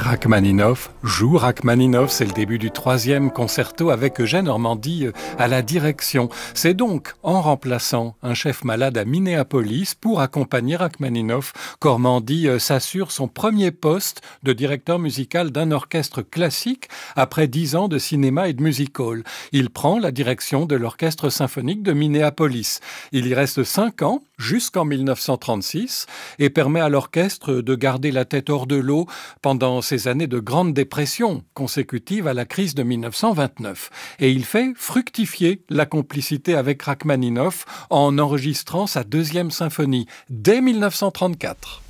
Rachmaninoff joue Rachmaninoff, c'est le début du 3e concerto avec Eugène Ormandy à la direction. C'est donc en remplaçant un chef malade à Minneapolis pour accompagner Rachmaninoff qu'Ormandy s'assure son premier poste de directeur musical d'un orchestre classique après 10 ans de cinéma et de music-hall. Il prend la direction de l'orchestre symphonique de Minneapolis. Il y reste 5 ans, jusqu'en 1936, et permet à l'orchestre de garder la tête hors de l'eau pendant ces années de grande dépression consécutives à la crise de 1929. Et il fait fructifier la complicité avec Rachmaninoff en enregistrant sa 2e symphonie dès 1934.